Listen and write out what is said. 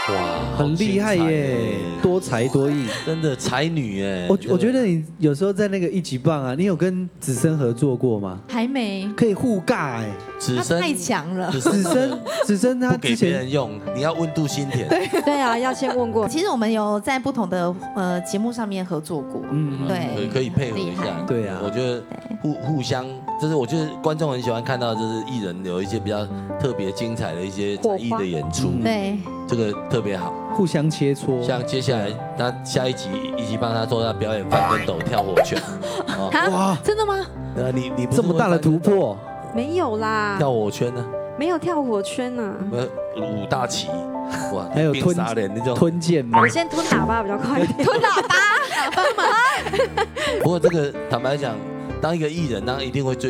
哇， 很厉害耶，多才多艺， 真的才女耶。 我觉得你有时候在那个一级棒啊，你有跟子申合作过吗？ 还没， 可以互尬哎， 他子申太强了。 子申他不给之前别人用，你要温度心田。 对啊，要先问过。 其实我们有在不同的节目上面合作过，对， 可以配合一下。 对啊， 我觉得互相，就是我觉得观众很喜欢看到，就是艺人有一些比较特别精彩的一些才艺的演出， 对， 这个特别好。 互相切磋。 像接下来他下一集帮他做他表演翻跟斗、跳火圈。 哇，真的吗？ 你这么大的突破， 没有啦， 跳火圈呢？ 没有跳火圈呢。 五大旗，哇， 还有冰沙脸那种吞剑吗？ 我先吞喇叭比较快一点。 吞喇叭吗？ 不过这个坦白讲，当一个艺人，当然一定会追